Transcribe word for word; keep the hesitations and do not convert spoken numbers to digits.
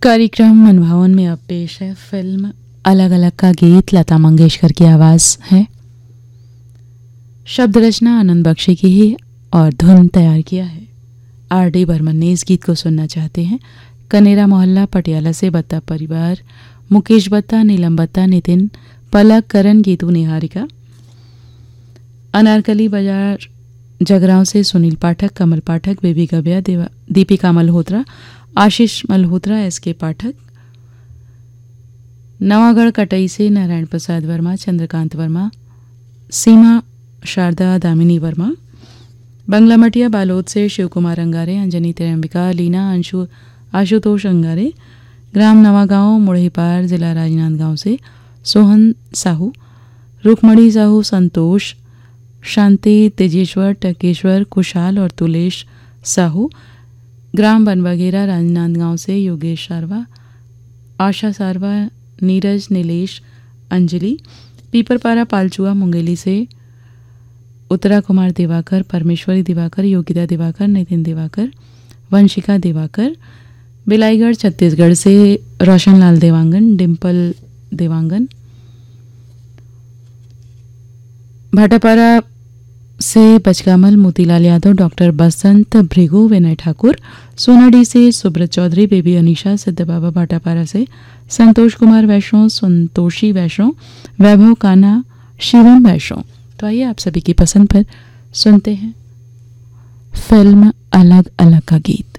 कार्यक्रम मनभावन में अब पेश है फिल्म अलग अलग का गीत। लता मंगेशकर की आवाज़ है, शब्द रचना आनंद बख्शी की ही और धुन तैयार किया है आर डी बर्मन ने। इस गीत को सुनना चाहते हैं कनेरा मोहल्ला पटियाला से बत्ता परिवार, मुकेश बत्ता, नीलम बत्ता, नितिन, पलक, करण, गीतू, निहारिका। अनारकली बाजार जगरांव से सुनील पाठक, कमल पाठक, बेबी गव्या, देवा दीपिका मल्होत्रा, आशीष मल्होत्रा, एस के पाठक। नवागढ़ कटई से नारायण प्रसाद वर्मा, चंद्रकांत वर्मा, सीमा शारदा, दामिनी वर्मा। बंगला मटिया बालोद से शिव कुमार अंगारे, अंजनी तिरंबिका, लीना, अंशु, आशुतोष अंगारे। ग्राम नवागांव मुढ़ीपार, जिला राजनांदगांव से सोहन साहू, रुकमणी साहू, संतोष, शांति, तेजेश्वर, टकेश्वर, कुशाल और तुलेश साहू। ग्राम बनबगेरा राजनांदगांव से योगेश सारवा, आशा सारवा, नीरज, नीलेश, अंजलि। पीपरपारा पालचुआ मुंगेली से उत्तरा कुमार दिवाकर, परमेश्वरी दिवाकर, योगिता दिवाकर, नितिन दिवाकर, वंशिका दिवाकर। बिलाईगढ़ छत्तीसगढ़ से रोशनलाल देवांगन, डिम्पल देवांगन। भाटापारा से बचकामल मोतीलाल यादव, डॉक्टर बसंत भृगु, विनय ठाकुर। सोनाडी से सुब्रत चौधरी, बेबी अनीशा। सिद्ध बाबा भाटापारा से संतोष कुमार वैष्णव, संतोषी वैष्णव, वैभव कान्हा, शिवम वैष्णव। तो आइए आप सभी की पसंद पर सुनते हैं फिल्म अलग अलग का गीत।